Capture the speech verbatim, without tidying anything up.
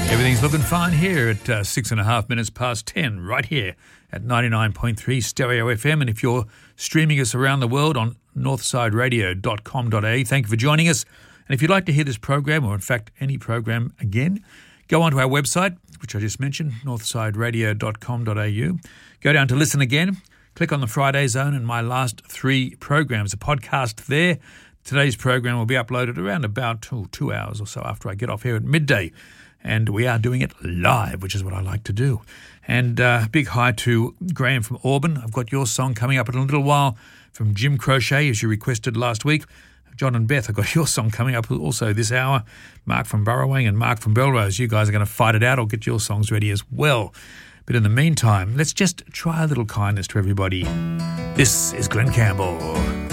Everything's looking fine here at uh, six and a half minutes past ten, right here at ninety-nine point three Stereo F M. And if you're streaming us around the world on northside radio dot com dot a u, thank you for joining us. And if you'd like to hear this program, or in fact any program again, go onto our website, which I just mentioned, northside radio dot com dot a u. Go down to Listen Again, click on the Friday Zone, and my last three programs, a podcast there. Today's program will be uploaded around about oh, two hours or so after I get off here at midday. And we are doing it live, which is what I like to do. And uh, big hi to Graham from Auburn. I've got your song coming up in a little while from Jim Crochet, as you requested last week. John and Beth, I've got your song coming up also this hour. Mark from Burrowang and Mark from Belrose. You guys are going to fight it out. I'll get your songs ready as well. But in the meantime, let's just try a little kindness to everybody. This is Glenn Campbell.